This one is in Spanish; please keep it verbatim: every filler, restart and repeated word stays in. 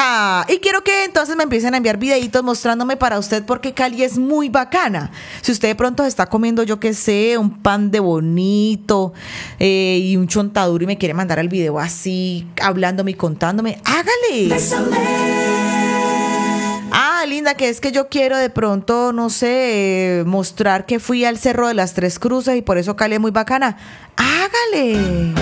Ja, y quiero que entonces me empiecen a enviar videitos mostrándome para usted porque Cali es muy bacana. Si usted de pronto se está comiendo, yo qué sé, un pan de bonito eh, y un chontaduro y me quiere mandar el video así, hablándome y contándome, hágale. Bésame. Ah, linda, que es que yo quiero de pronto, no sé, eh, mostrar que fui al Cerro de las Tres Cruces y por eso Cali es muy bacana. Hágale.